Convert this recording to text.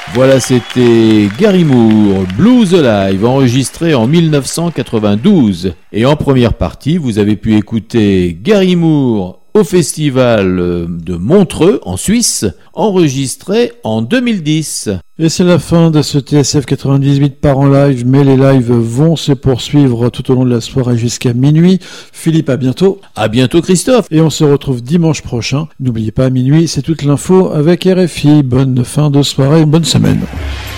Voilà, c'était Gary Moore, Blues Alive, enregistré en 1992. Et en première partie, vous avez pu écouter Gary Moore au festival de Montreux, en Suisse, enregistré en 2010. Et c'est la fin de ce TSF 98 par en live, mais les lives vont se poursuivre tout au long de la soirée jusqu'à minuit. Philippe, à bientôt. À bientôt Christophe. Et on se retrouve dimanche prochain. N'oubliez pas, à minuit, c'est toute l'info avec RFI. Bonne fin de soirée, bonne semaine.